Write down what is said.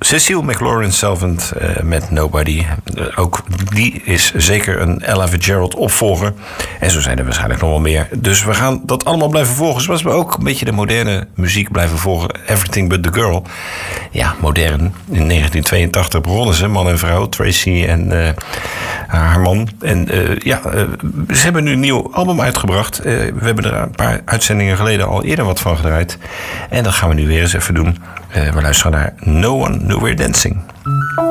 Cecile McLaurin-Salvant met Nobody. Ook die is zeker een Ella Fitzgerald opvolger. En zo zijn er waarschijnlijk nog wel meer. Dus we gaan dat allemaal blijven volgen. Zoals we ook een beetje de moderne muziek blijven volgen. Everything But The Girl. Ja, modern. In 1982 begonnen ze, man en vrouw. Tracy en haar man. En ze hebben nu een nieuw album uitgebracht. We hebben er een paar uitzendingen geleden al eerder wat van gedraaid. En dat gaan we nu weer eens even doen. We luisteren naar No One Knew We're Dancing.